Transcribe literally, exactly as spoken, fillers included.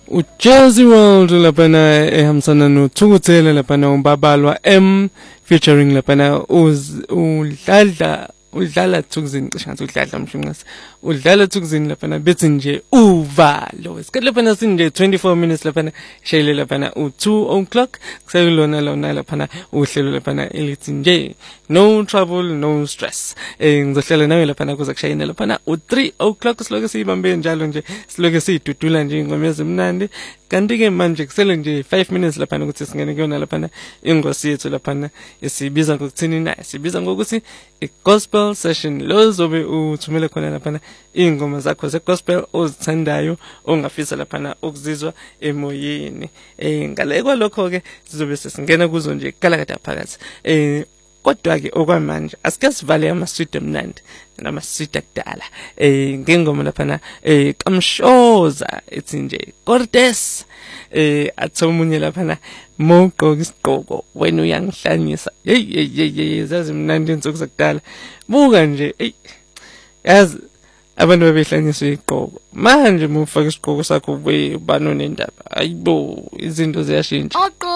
uJazzy World lapana ehambisana noThukuthele lapana umbabalwa M featuring lapana udladla udlala Thukuzini cishe ngathi udladla mshunqasi udlala Thukuzini lapana bethi nje uvalo isikhathi lapana sinje twenty-four minutes lapana shayile lapana u two o'clock kusayilona lona lapana uhlelo lapana elithi nje no trouble no stress eh ngizohlela nawe lapana kuza kushayina lapana u three o'clock siloke siyibambe njalo nje siloke siyidudula nje ingoma ezimnandi kanti ke manje kusele nje five minutes lapana ukuthi singene kuyona lapana ingosi yethu lapana esibiza ngokuthini na sibiza ngokuthi i-gospel session lo zobe uthumele khona lapana ingoma zakho ze-gospel ozithandayo ongafisa lapana ukuzizwa emoyeni eh ngale kwalokho ke sizobe sesingena kuzo nje kalakada phakathi eh kodwa ke okwamanje asike sivale ama-sweet emnandi nama-sweet akudala eh ngengoma lapana eh kamshoza ethi nje Cortes eh athomunye laphana mawugqoka isigqoko wena uyangihlanyisa hey hey hey zazi mnandi insuku zakudala buka nje hey yazi abantu babehlanyiswa isigqoko manje mufaka isigqoko sakho we banone indaba ayibo izinto ziyashintsha.